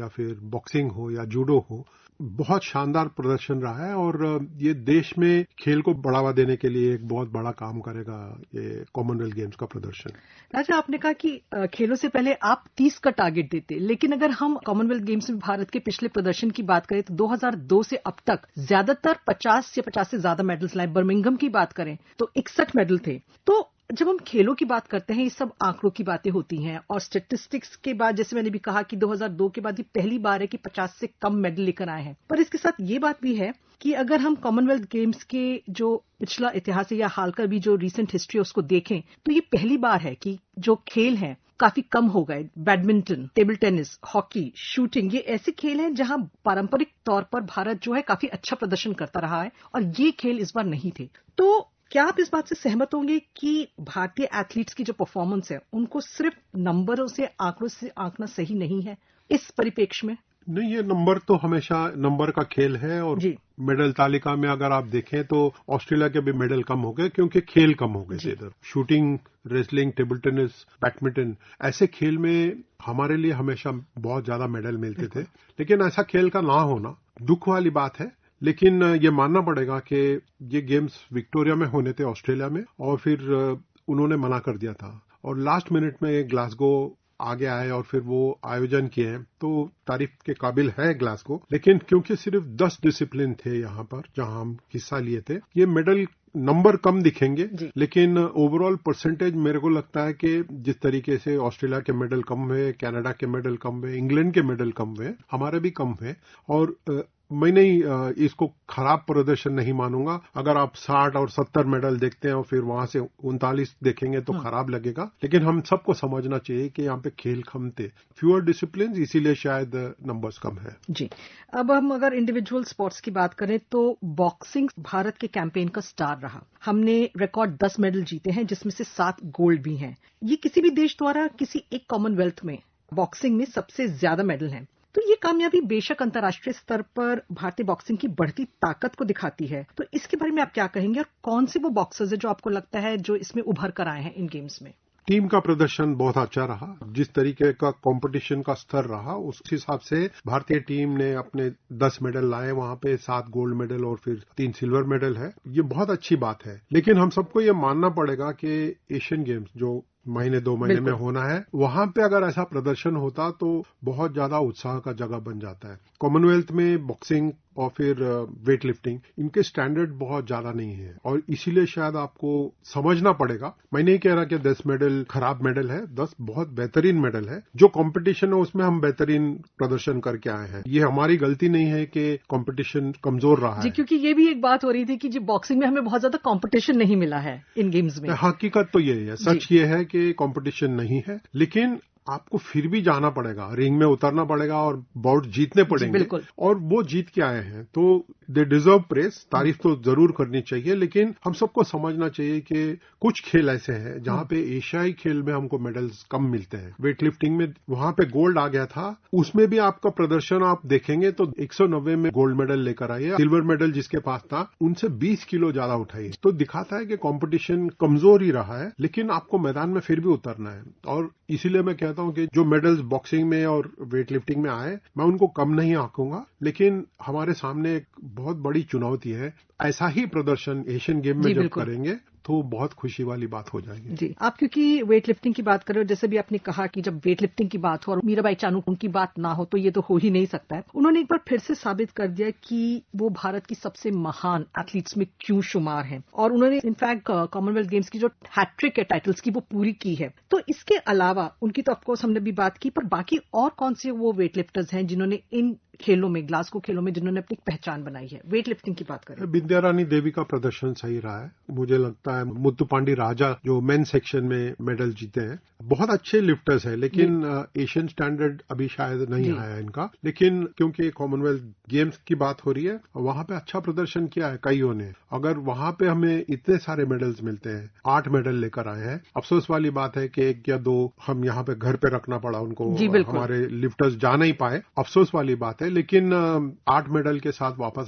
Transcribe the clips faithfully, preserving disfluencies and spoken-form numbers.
या फिर बॉक्सिंग हो या जूडो हो, बहुत शानदार प्रदर्शन रहा है और ये देश में खेल को बढ़ावा देने के लिए एक बहुत बड़ा काम करेगा ये कॉमनवेल्थ गेम्स का प्रदर्शन। राजा, आपने कहा कि खेलों से पहले आप तीस का टारगेट देते, लेकिन अगर हम कॉमनवेल्थ गेम्स में भारत के पिछले प्रदर्शन की बात करें तो दो हज़ार दो से अब तक ज्यादातर पचास या पचास से ज्यादा मेडल्स लाए। बर्मिंघम की बात करें तो इकसठ मेडल थे। तो जब हम खेलों की बात करते हैं, ये सब आंकड़ों की बातें होती हैं और स्टैटिस्टिक्स के बाद, जैसे मैंने भी कहा कि दो हज़ार दो के बाद ये पहली बार है कि पचास से कम मेडल लेकर आए हैं। पर इसके साथ ये बात भी है कि अगर हम कॉमनवेल्थ गेम्स के जो पिछला इतिहास है या हाल का भी जो रीसेंट हिस्ट्री है उसको देखें तो ये पहली बार है कि जो खेल हैं काफी कम हो गए। Badminton, table tennis, hockey, shooting, ये ऐसे खेल हैं जहां पारंपरिक तौर पर भारत जो है काफी अच्छा प्रदर्शन करता रहा है और ये खेल इस बार नहीं थे। तो क्या आप इस बात से सहमत होंगे कि भारतीय एथलीट्स की जो परफॉर्मेंस है उनको सिर्फ नंबरों से, आंकड़ों से आंकना सही नहीं है इस परिप्रेक्ष्य में? नहीं, ये नंबर तो हमेशा नंबर का खेल है और मेडल तालिका में अगर आप देखें तो ऑस्ट्रेलिया के भी मेडल कम हो गए क्योंकि खेल कम हो गए थे इधर। Shooting, wrestling, table tennis, badminton, ऐसे खेल में हमारे लिए हमेशा बहुत ज्यादा मेडल मिलते थे। लेकिन ऐसा खेल का ना होना दुख वाली बात है। लेकिन ये मानना पड़ेगा कि ये गेम्स विक्टोरिया में होने थे ऑस्ट्रेलिया में और फिर उन्होंने मना कर दिया था और लास्ट मिनट में ग्लासगो आगे आए और फिर वो आयोजन किए हैं, तो तारीफ के काबिल है ग्लासगो। लेकिन क्योंकि सिर्फ दस डिसिप्लिन थे यहाँ पर जहाँ हम हिस्सा लिए थे, ये मेडल नंबर कम दिखेंगे लेकिन ओवरऑल परसेंटेज मेरे को लगता है कि जिस तरीके से ऑस्ट्रेलिया के मेडल कम हुए, कनाडा के मेडल कम हुए, इंग्लैंड के मेडल कम हुए, हमारे भी कम हुए और मैं नहीं इसको खराब प्रदर्शन नहीं मानूंगा। अगर आप साठ और सत्तर मेडल देखते हैं और फिर वहां से उनतालीस देखेंगे तो हाँ। खराब लगेगा। लेकिन हम सबको समझना चाहिए कि यहाँ पे खेल कम थे, फ्यूअर डिसिप्लिन, इसीलिए शायद नंबर्स कम है। जी, अब हम अगर इंडिविजुअल स्पोर्ट्स की बात करें तो बॉक्सिंग भारत के कैंपेन का स्टार रहा। हमने रिकॉर्ड दस मेडल जीते हैं जिसमें से सात गोल्ड भी हैं। ये किसी भी देश द्वारा किसी एक कॉमनवेल्थ में बॉक्सिंग में सबसे ज्यादा मेडल हैं। तो ये कामयाबी बेशक अंतर्राष्ट्रीय स्तर पर भारतीय बॉक्सिंग की बढ़ती ताकत को दिखाती है। तो इसके बारे में आप क्या कहेंगे और कौन से वो बॉक्सर्स हैं जो आपको लगता है जो इसमें उभर कर आए हैं इन गेम्स में? टीम का प्रदर्शन बहुत अच्छा रहा। जिस तरीके का कंपटीशन का स्तर रहा उस हिसाब से भारतीय टीम ने अपने दस मेडल लाए, वहां पे सात गोल्ड मेडल और फिर तीन सिल्वर मेडल है। ये बहुत अच्छी बात है। लेकिन हम सबको ये मानना पड़ेगा कि एशियन गेम्स जो महीने दो महीने में होना है, वहां पे अगर ऐसा प्रदर्शन होता तो बहुत ज्यादा उत्साह का जगह बन जाता है। कॉमनवेल्थ में बॉक्सिंग और फिर वेट लिफ्टिंग, इनके स्टैंडर्ड बहुत ज्यादा नहीं है और इसीलिए शायद आपको समझना पड़ेगा। मैं नहीं कह रहा कि दस मेडल खराब मेडल है, दस बहुत बेहतरीन मेडल है। जो कंपटीशन है उसमें हम बेहतरीन प्रदर्शन करके आए हैं। ये हमारी गलती नहीं है कि कंपटीशन कमजोर रहा जी, है। क्योंकि ये भी एक बात हो रही थी कि जी बॉक्सिंग में हमें बहुत ज्यादा कंपटीशन नहीं मिला है इन गेम्स में। हकीकत तो यही है, सच ये है कि कंपटीशन नहीं है, लेकिन आपको फिर भी जाना पड़ेगा, रिंग में उतरना पड़ेगा और बाउट जीतने पड़ेंगे और वो जीत के आए हैं तो दे डिजर्व प्रेस। तारीफ तो जरूर करनी चाहिए, लेकिन हम सबको समझना चाहिए कि कुछ खेल ऐसे हैं जहां पे एशियाई खेल में हमको मेडल्स कम मिलते हैं। वेट लिफ्टिंग में वहां पे गोल्ड आ गया था, उसमें भी आपका प्रदर्शन आप देखेंगे तो एक सौ नब्बे में गोल्ड मेडल लेकर आइए। सिल्वर मेडल जिसके पास था उनसे बीस किलो ज्यादा उठाइए, तो दिखाता है कि कंपटीशन कमजोर ही रहा है। लेकिन आपको मैदान में फिर भी उतरना है और इसीलिए मैं कहता हूं कि जो मेडल्स बॉक्सिंग में और वेट लिफ्टिंग में आए मैं उनको कम नहीं आंकूंगा, लेकिन हमारे सामने एक बहुत बड़ी चुनौती है। ऐसा ही प्रदर्शन एशियन गेम में जब करेंगे तो बहुत खुशी वाली बात हो जाएगी। जी, आप क्योंकि वेट लिफ्टिंग की बात कर रहे हो, जैसे भी आपने कहा कि जब वेट लिफ्टिंग की बात हो और मीराबाई चानू उनकी बात ना हो तो ये तो हो ही नहीं सकता है। उन्होंने एक बार फिर से साबित कर दिया कि वो भारत की सबसे महान एथलीट्स में क्यों शुमार हैं और उन्होंने इनफैक्ट कॉमनवेल्थ गेम्स की जो हैट्रिक है टाइटल्स की वो पूरी की है। तो इसके अलावा उनकी तो ऑफकोर्स हमने भी बात की, पर बाकी और कौन से वो वेट लिफ्टर्स हैं जिन्होंने इन खेलों में, ग्लासगो खेलों में, जिन्होंने अपनी पहचान बनाई है? वेट लिफ्टिंग की बात करें, विद्या रानी देवी का प्रदर्शन सही रहा है। मुझे लगता है मुत्तुपांडी राजा जो मेन सेक्शन में मेडल जीते हैं, बहुत अच्छे लिफ्टर्स हैं, लेकिन एशियन स्टैंडर्ड अभी शायद नहीं आया इनका। लेकिन क्योंकि कॉमनवेल्थ गेम्स की बात हो रही है, वहां पे अच्छा प्रदर्शन किया है कईयों ने। अगर वहां पे हमें इतने सारे मेडल्स मिलते हैं, आठ मेडल लेकर आए हैं, अफसोस वाली बात है कि एक या दो हम यहाँ पे घर पे रखना पड़ा उनको, हमारे लिफ्टर्स जा नहीं पाए, अफसोस वाली बात है। लेकिन आठ मेडल के साथ वापस आना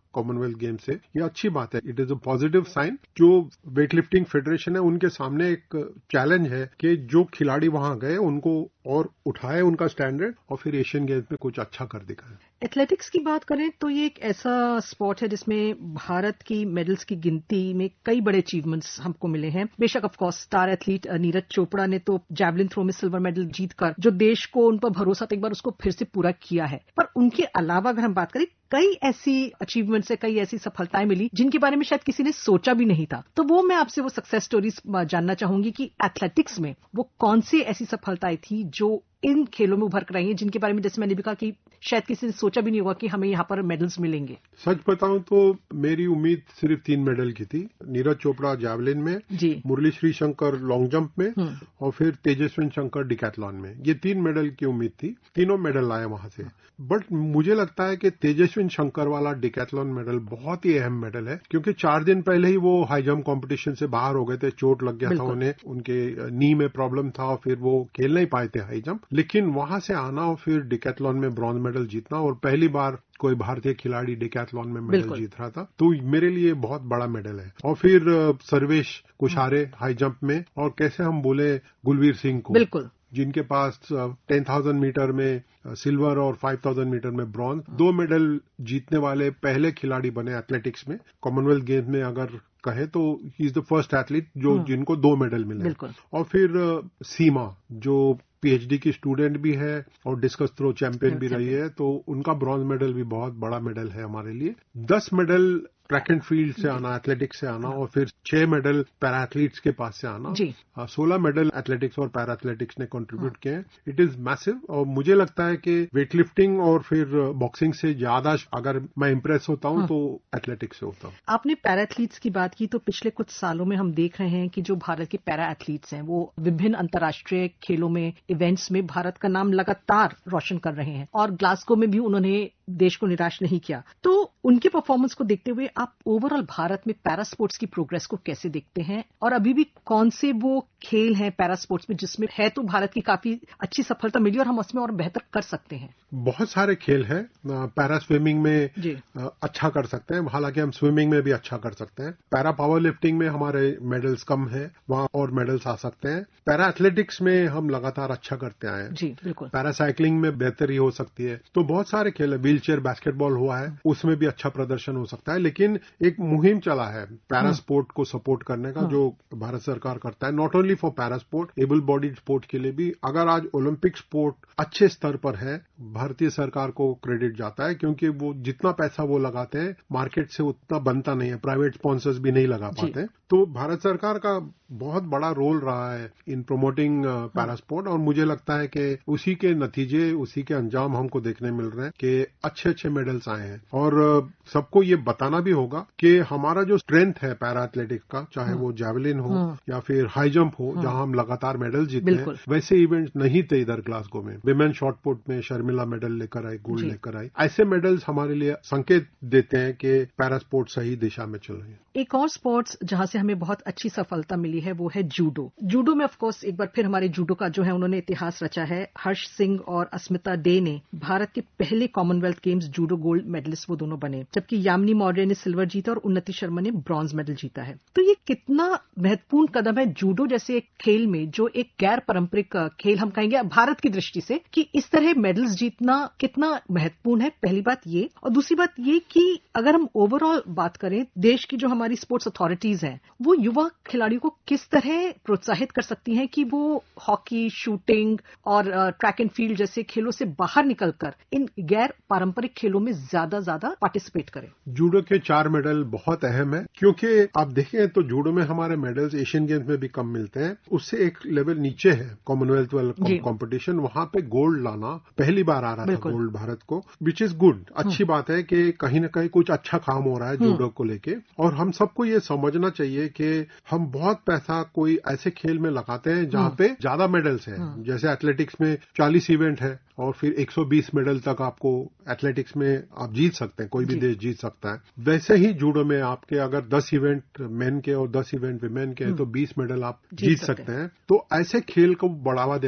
कॉमनवेल्थ गेम से, ये अच्छी बात है। It is a positive sign. जो वेट लिफ्टिंग फेडरेशन है उनके सामने एक चैलेंज है कि जो खिलाड़ी वहां गए उनको और उठाए उनका स्टैंडर्ड और फिर एशियन गेम्स में कुछ अच्छा कर दिखाए। एथलेटिक्स की बात करें तो ये एक ऐसा स्पोर्ट है जिसमें भारत की मेडल्स की गिनती में कई बड़े अचीवमेंट्स हमको मिले हैं। बेशक of course star athlete Neeraj Chopra ने तो जैवलिन थ्रो में सिल्वर मेडल जीतकर जो देश को उन पर भरोसा था एक बार उसको फिर से पूरा किया है, पर उनके अलावा अगर हम बात करें कई ऐसी अचीवमेंट्स है, कई ऐसी सफलताएं मिली जिनके बारे में शायद किसी ने सोचा भी नहीं था। तो वो मैं आपसे वो सक्सेस स्टोरीज जानना चाहूंगी कि एथलेटिक्स में वो कौन सी ऐसी सफलताएं थी जो इन खेलों में उभर कर आई हैं, जिनके बारे में जैसे मैंने भी कहा कि शायद किसी ने सोचा भी नहीं होगा कि हमें यहाँ पर मेडल्स मिलेंगे। सच बताऊं तो मेरी उम्मीद सिर्फ तीन मेडल की थी। नीरज चोपड़ा जैवलिन में, जी, मुरली श्री शंकर लॉन्ग जंप में और फिर तेजस्विन शंकर डिकैथलॉन में। ये तीन मेडल की उम्मीद थी, तीनों मेडल आए वहां से। बट मुझे लगता है कि तेजस्विन शंकर वाला डिकैथलॉन मेडल बहुत ही अहम मेडल है, क्योंकि चार दिन पहले ही वो हाई जंप कॉम्पिटिशन से बाहर हो गए थे, चोट लग गया था उन्हें, उनके नी में प्रॉब्लम था और फिर वो खेल नहीं पाए थे हाई जंप। लेकिन वहां से आना और फिर डिकैथलॉन में ब्रॉन्ज मेडल जीतना, और पहली बार कोई भारतीय खिलाड़ी डिकैथलॉन में मेडल जीत रहा था, तो मेरे लिए बहुत बड़ा मेडल है। और फिर सर्वेश कुशारे हाई जंप में, और कैसे हम बोले गुलवीर सिंह को, बिल्कुल, जिनके पास टेन थाउजेंड मीटर में सिल्वर और फाइव थाउजेंड मीटर में ब्रॉन्ज, दो मेडल जीतने वाले पहले खिलाड़ी बने एथलेटिक्स में। कॉमनवेल्थ गेम्स में अगर कहे तो he is the first athlete जो जिनको दो मेडल मिले। और फिर सीमा जो पीएचडी की स्टूडेंट भी है और डिस्कस थ्रो चैंपियन भी रही है, तो उनका ब्रॉन्ज मेडल भी बहुत बड़ा मेडल है हमारे लिए। दस मेडल ट्रैक एंड फील्ड से आना, एथलेटिक्स से आना, और फिर छह मेडल पैरा एथलीट्स के पास से आना, सोलह मेडल एथलेटिक्स और पैरा एथलेटिक्स ने कंट्रीब्यूट किए हैं। It is massive. और मुझे लगता है कि वेट लिफ्टिंग और फिर बॉक्सिंग से ज्यादा अगर मैं इंप्रेस होता हूं तो एथलेटिक्स से होता हूं। आपने पैरा एथलीट्स की बात की, तो पिछले कुछ सालों में हम देख रहे हैं कि जो भारत के पैरा एथलीट्स हैं वो विभिन्न अंतर्राष्ट्रीय खेलों में, इवेंट्स में भारत का नाम लगातार रोशन कर रहे हैं, और ग्लासगो में भी उन्होंने देश को निराश नहीं किया। तो उनके परफॉर्मेंस को देखते हुए आप ओवरऑल भारत में पैरा स्पोर्ट्स की प्रोग्रेस को कैसे देखते हैं, और अभी भी कौन से वो खेल हैं पैरा स्पोर्ट्स में जिसमें है तो भारत की काफी अच्छी सफलता मिली और हम उसमें और बेहतर कर सकते हैं? बहुत सारे खेल हैं। पैरा स्विमिंग में अच्छा कर सकते हैं, हालांकि हम स्विमिंग में भी अच्छा कर सकते हैं। पैरा पावर लिफ्टिंग में हमारे मेडल्स कम है, वहां और मेडल्स आ सकते हैं। पैरा एथलेटिक्स में हम लगातार अच्छा करते आए हैं। जी बिल्कुल। पैरा साइकिलिंग में बेहतरी हो सकती है। तो बहुत सारे खेल है। व्हील चेयर बास्केटबॉल हुआ है, उसमें भी अच्छा प्रदर्शन हो सकता है। लेकिन एक मुहिम चला है पैरा स्पोर्ट को सपोर्ट करने का, जो भारत सरकार करता है, not only for para sport, able bodied sport के लिए भी। अगर आज ओलंपिक स्पोर्ट अच्छे स्तर पर है, भारतीय सरकार को क्रेडिट जाता है, क्योंकि वो जितना पैसा वो लगाते हैं मार्केट से उतना बनता नहीं है, प्राइवेट स्पॉन्सर्स भी नहीं लगा पाते। तो भारत सरकार का बहुत बड़ा रोल रहा है इन प्रमोटिंग पैरा स्पोर्ट, और मुझे लगता है कि उसी के नतीजे, उसी के अंजाम हमको देखने मिल रहे हैं कि अच्छे अच्छे मेडल्स आए हैं। और सबको ये बताना भी होगा कि हमारा जो स्ट्रेंथ है पैरा एथलेटिक्स का, चाहे वो जैवलिन हो या फिर हाई जंप हो, जहां हम लगातार मेडल जीते हैं, वैसे इवेंट्स नहीं थे इधर ग्लासगो में। विमेन शॉटपुट में शर्मिला मेडल लेकर आई, गोल्ड लेकर आई। ऐसे मेडल्स हमारे लिए संकेत देते हैं कि पैरा स्पोर्ट सही दिशा में चल रही है। एक और स्पोर्ट्स जहां से हमें बहुत अच्छी सफलता मिली है वो है जूडो। जूडो में ऑफकोर्स एक बार फिर हमारे जूडो का जो है उन्होंने इतिहास रचा है। हर्ष सिंह और अस्मिता डे ने भारत के पहले Commonwealth games judo gold medallist वो दोनों बने, जबकि यामिनी मौर्य ने सिल्वर जीता और उन्नति शर्मा ने ब्रॉन्ज मेडल जीता है। तो ये कितना महत्वपूर्ण कदम है जूडो जैसे एक खेल में, जो एक गैर पारंपरिक खेल हम कहेंगे भारत की दृष्टि से, कि इस तरह मेडल्स जीतना कितना महत्वपूर्ण है। पहली बात ये, और दूसरी बात ये कि अगर हम ओवरऑल बात करें, देश की जो हमारी स्पोर्ट्स अथॉरिटीज हैं वो युवा खिलाड़ियों को किस तरह प्रोत्साहित कर सकती हैं कि वो हॉकी, शूटिंग और ट्रैक एंड फील्ड जैसे खेलों से बाहर निकलकर इन गैर पारंपरिक खेलों में ज्यादा ज्यादा पार्टिसिपेट करें। जूडो के चार मेडल बहुत अहम है, क्योंकि आप देखें तो जूडो में हमारे मेडल्स एशियन गेम्स में भी कम मिलते हैं, उससे एक लेवल नीचे है कॉमनवेल्थ वाला कॉम्पिटिशन। वहां पे गोल्ड लाना पहली बार आ रहा था गोल्ड भारत को, विच इज गुड। अच्छी बात है कि कहीं ना कहीं कुछ अच्छा काम हो रहा है जूडो को लेके। और हम सबको ये समझना चाहिए कि हम बहुत पैसा कोई ऐसे खेल में लगाते हैं जहां पे ज्यादा मेडल्स हैं। जैसे एथलेटिक्स में चालीस इवेंट है और फिर एक सौ बीस मेडल तक आपको एथलेटिक्स में आप जीत सकते हैं, कोई भी देश जीत सकता है। वैसे ही जूडो में आपके अगर दस इवेंट मेन के और दस इवेंट विमेन के हैं तो बीस मेडल आप जीत सकते हैं। तो ऐसे खेल को बढ़ावा देना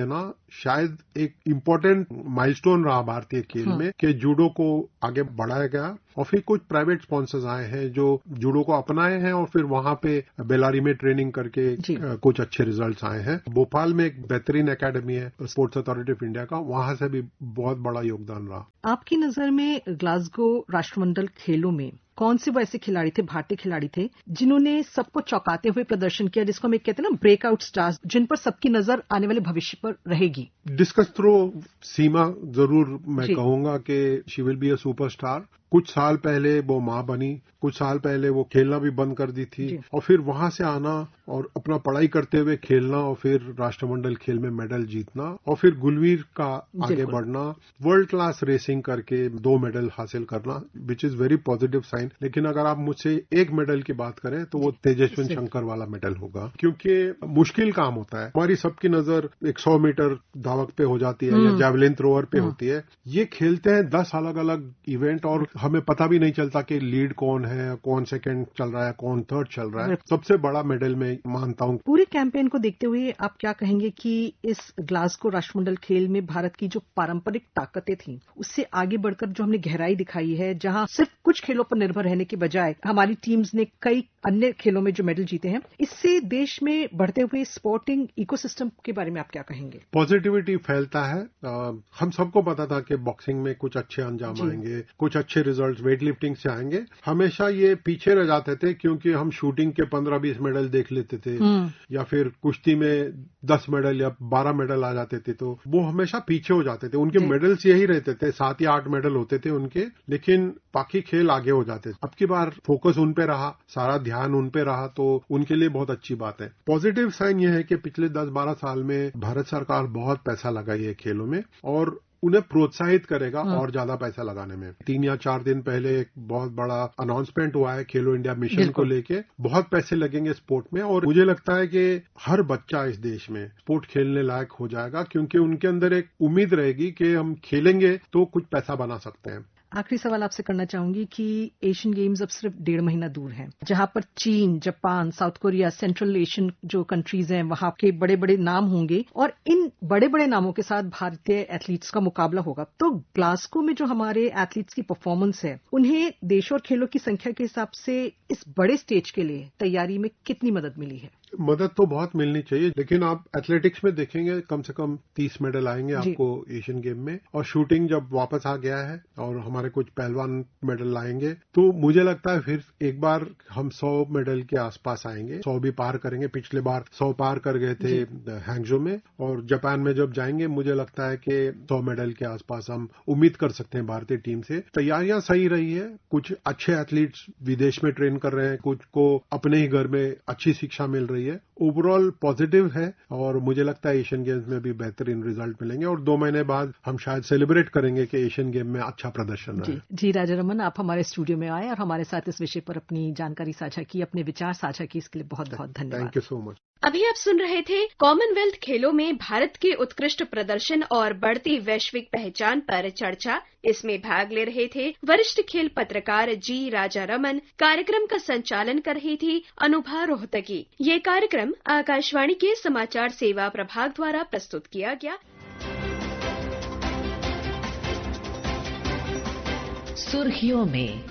शायद एक इम्पोर्टेंट माइलस्टोन रहा भारतीय खेल में कि जूडो को आगे बढ़ाया गया और फिर कुछ प्राइवेट स्पॉन्सर्स आए हैं जो जूडो को अपनाए हैं और फिर वहां पे बेलारी में ट्रेनिंग करके कुछ अच्छे रिजल्ट्स आए हैं। भोपाल में एक बेहतरीन एकेडमी है स्पोर्ट्स अथॉरिटी ऑफ इंडिया का, वहां से भी बहुत बड़ा योगदान रहा। आपकी नजर में ग्लासगो राष्ट्रमंडल खेलों में कौन से वो ऐसे खिलाड़ी थे, भारतीय खिलाड़ी थे, जिन्होंने सबको चौंकाते हुए प्रदर्शन किया, जिसको हम एक कहते हैं ना ब्रेकआउट स्टार्स, जिन पर सबकी नजर आने वाले भविष्य पर रहेगी? डिस्कस थ्रो सीमा जरूर मैं कहूंगा कि she will be a superstar. कुछ साल पहले वो मां बनी, कुछ साल पहले वो खेलना भी बंद कर दी थी और फिर वहां से आना और अपना पढ़ाई करते हुए खेलना और फिर राष्ट्रमंडल खेल में मेडल जीतना और फिर गुलवीर का आगे बढ़ना, वर्ल्ड क्लास रेसिंग करके दो मेडल हासिल करना, which is very positive sign. लेकिन अगर आप मुझसे एक मेडल की बात करें तो वो तेजस्विन शंकर वाला मेडल होगा, क्योंकि मुश्किल काम होता है। हमारी सबकी नजर एक सौ मीटर धावक पे हो जाती है या जैवलिन थ्रोअर पे होती है। ये खेलते हैं दस अलग अलग इवेंट और हमें पता भी नहीं चलता कि लीड कौन है, कौन सेकंड चल रहा है, कौन थर्ड चल रहा है। सबसे बड़ा मेडल मैं मानता हूं। पूरे कैंपेन को देखते हुए आप क्या कहेंगे कि इस ग्लासगो राष्ट्रमंडल खेल में भारत की जो पारंपरिक ताकतें थी उससे आगे बढ़कर जो हमने गहराई दिखाई है, जहां सिर्फ कुछ खेलों पर निर्भर रहने के बजाय हमारी टीम्स ने कई अन्य खेलों में जो मेडल जीते हैं, इससे देश में बढ़ते हुए स्पोर्टिंग इकोसिस्टम के बारे में आप क्या कहेंगे? पॉजिटिविटी फैलता है। आ, हम सबको पता था कि बॉक्सिंग में कुछ अच्छे अंजाम आएंगे, कुछ अच्छे रिजल्ट वेट लिफ्टिंग से आएंगे। हमेशा ये पीछे रह जाते थे क्योंकि हम शूटिंग के पंद्रह बीस मेडल देख लेते थे या फिर कुश्ती में दस मेडल या बारह मेडल आ जाते थे, तो वो हमेशा पीछे हो जाते थे। उनके मेडल्स यही रहते थे, सात या आठ मेडल होते थे उनके, लेकिन बाकी खेल आगे हो जाते थे। अब की बार फोकस उन पे रहा, सारा ध्यान उन पे रहा, तो उनके लिए बहुत अच्छी बात है। पॉजिटिव साइन यह है कि पिछले दस बारह साल में भारत सरकार बहुत पैसा लगाई है खेलों में और उन्हें प्रोत्साहित करेगा और ज्यादा पैसा लगाने में। तीन या चार दिन पहले एक बहुत बड़ा अनाउंसमेंट हुआ है खेलो इंडिया मिशन को लेके। बहुत पैसे लगेंगे स्पोर्ट में और मुझे लगता है कि हर बच्चा इस देश में स्पोर्ट खेलने लायक हो जाएगा, क्योंकि उनके अंदर एक उम्मीद रहेगी कि हम खेलेंगे तो कुछ पैसा बना सकते हैं। आखिरी सवाल आपसे करना चाहूंगी कि एशियन गेम्स अब सिर्फ डेढ़ महीना दूर हैं, जहां पर चीन, Japan, south Korea, central Asian जो कंट्रीज हैं वहां के बड़े बड़े नाम होंगे और इन बड़े बड़े नामों के साथ भारतीय एथलीट्स का मुकाबला होगा। तो ग्लासगो में जो हमारे एथलीट्स की परफॉर्मेंस है, उन्हें देश और खेलों की संख्या के हिसाब से इस बड़े स्टेज के लिए तैयारी में कितनी मदद मिली है? मदद तो बहुत मिलनी चाहिए, लेकिन आप एथलेटिक्स में देखेंगे कम से कम तीस मेडल आएंगे आपको एशियन गेम में, और शूटिंग जब वापस आ गया है और हमारे कुछ पहलवान मेडल लाएंगे तो मुझे लगता है फिर एक बार हम सौ मेडल के आसपास आएंगे, सौ भी पार करेंगे। पिछले बार सौ पार कर गए थे हैंगजो में, और जापान में जब जाएंगे मुझे लगता है कि सौ मेडल के आसपास हम उम्मीद कर सकते हैं भारतीय टीम से। तैयारियां सही रही है, कुछ अच्छे एथलीट्स विदेश में ट्रेन कर रहे हैं, कुछ को अपने ही घर में अच्छी शिक्षा मिल रही है। ओवरऑल पॉजिटिव है और मुझे लगता है एशियन गेम्स में भी बेहतरीन रिजल्ट मिलेंगे और दो महीने बाद हम शायद सेलिब्रेट करेंगे कि एशियन गेम में अच्छा प्रदर्शन रहा। जी, जी राजारमन, आप हमारे स्टूडियो में आए और हमारे साथ इस विषय पर अपनी जानकारी साझा की, अपने विचार साझा की, इसके लिए बहुत बहुत धन्यवाद। Thank you so much. अभी आप सुन रहे थे कॉमनवेल्थ खेलों में भारत के उत्कृष्ट प्रदर्शन और बढ़ती वैश्विक पहचान पर चर्चा। इसमें भाग ले रहे थे वरिष्ठ खेल पत्रकार जी राजारमन। कार्यक्रम का संचालन कर रही थी अनुभा रोहतगी। ये कार्यक्रम आकाशवाणी के समाचार सेवा प्रभाग द्वारा प्रस्तुत किया गया। सुर्खियों में